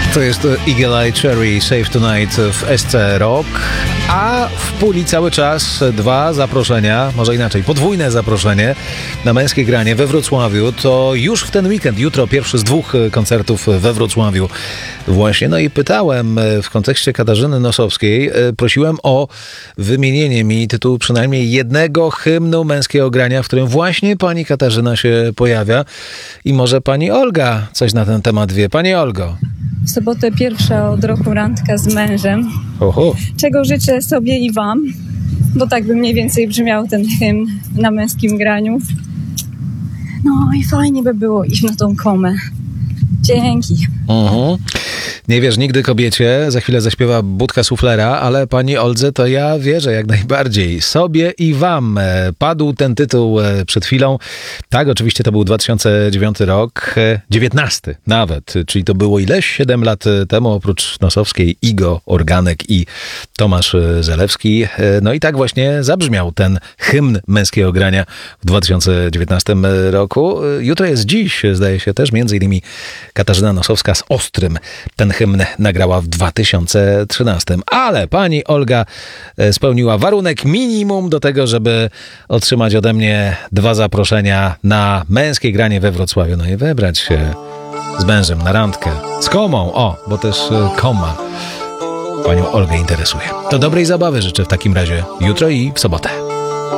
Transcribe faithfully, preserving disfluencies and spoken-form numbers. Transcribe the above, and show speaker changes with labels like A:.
A: To jest Eagle Eye Cherry Save Tonight w S C Rock, a w puli cały czas dwa zaproszenia, może inaczej, podwójne zaproszenie na męskie granie we Wrocławiu. To już w ten weekend, jutro pierwszy z dwóch koncertów we Wrocławiu właśnie. No i pytałem w kontekście Katarzyny Nosowskiej, prosiłem o wymienienie mi tytułu przynajmniej jednego hymnu męskiego grania, w którym właśnie pani Katarzyna się pojawia i może pani Olga coś na ten temat wie. Pani Olgo.
B: W sobotę pierwsza od roku randka z mężem.
A: Oho.
B: Czego życzę sobie i wam, bo tak by mniej więcej brzmiał ten hymn na męskim graniu. No i fajnie by było iść na tą komę. Dzięki.
A: Mhm. Nie wierz nigdy kobiecie, za chwilę zaśpiewa Budka Suflera, ale pani Oldze to ja wierzę jak najbardziej. Sobie i wam padł ten tytuł przed chwilą. Tak, oczywiście to był dwa tysiące dziewiąty rok, dziewiętnasty nawet, czyli to było ileś? siedem lat temu, oprócz Nosowskiej, Igo Organek i Tomasz Zalewski. No i tak właśnie zabrzmiał ten hymn męskiego grania w dwa tysiące dziewiętnastym roku. Jutro jest dziś, zdaje się też, między innymi Katarzyna Nosowska z Ostrym ten hymn nagrała w dwa tysiące trzynastym. Ale pani Olga spełniła warunek minimum do tego, żeby otrzymać ode mnie dwa zaproszenia na męskie granie we Wrocławiu. No i wybrać się z mężem na randkę. Z komą, o, bo też koma panią Olgę interesuje. To dobrej zabawy życzę w takim razie jutro i w sobotę.